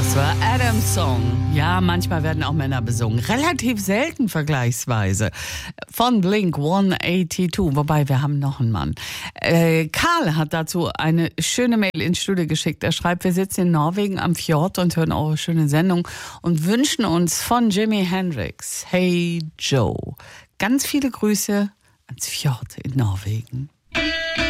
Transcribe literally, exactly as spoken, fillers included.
Das war Adams Song. Ja, manchmal werden auch Männer besungen. Relativ selten vergleichsweise. Von Blink hundertzweiundachtzig. Wobei, wir haben noch einen Mann. Äh, Karl hat dazu eine schöne Mail ins Studio geschickt. Er schreibt, wir sitzen in Norwegen am Fjord und hören eure schöne Sendung und wünschen uns von Jimi Hendrix, Hey Joe. Ganz viele Grüße ans Fjord in Norwegen.